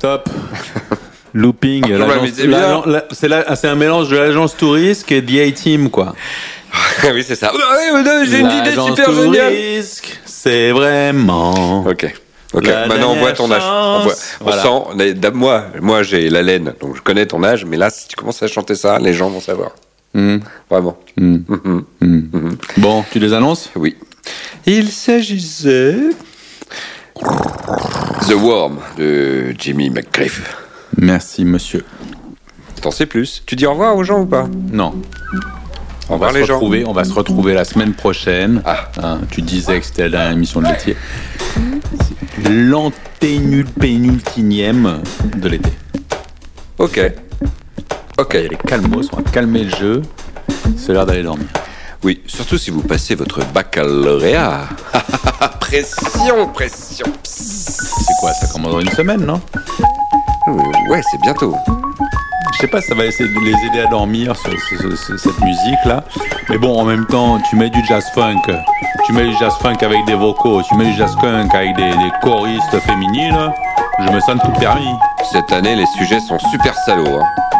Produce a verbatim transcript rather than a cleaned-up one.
Stop. Looping. Ah, l'agence- mais c'est l'agent- bien. la- c'est, la- c'est un mélange de l'agence touriste et de A-Team, quoi. Oui, c'est ça. Ah, oui, oui, j'ai une idée L'agence super géniale. touriste, c'est vraiment... Ok. Ok, La maintenant on voit dernière ton âge. On, voit, on Voilà. sent, les- d'a- moi, moi j'ai la laine, donc je connais ton âge, mais là, si tu commences à chanter ça, les gens vont savoir. Hmm. Vraiment. Hmm. Mhm. Hmm. Mhm. Bon, tu les annonces? Oui. Il s'agissait... The Worm de Jimmy McGriff. Merci, monsieur. T'en sais plus? Tu dis au revoir aux gens ou pas? Non. Au On va, revoir se les gens. retrouver, on va se retrouver la semaine prochaine. Ah. Hein, tu disais que c'était la dernière émission de l'été. L'anténulpénultinième de l'été. Ok. Ok. Il est calmos, on va calmer le jeu. C'est l'heure d'aller dormir. Oui, surtout si vous passez votre baccalauréat. Pression, pression. C'est quoi, ça commence dans une semaine, non? Euh, Ouais, c'est bientôt. Je sais pas si ça va essayer de les aider à dormir, ce- ce- ce- cette musique-là. Mais bon, en même temps, tu mets du jazz funk. Tu mets du jazz funk avec des vocaux. Tu mets du jazz funk avec des, des choristes féminines. Je me sens tout permis. Cette année, les sujets sont super salauds. Hein.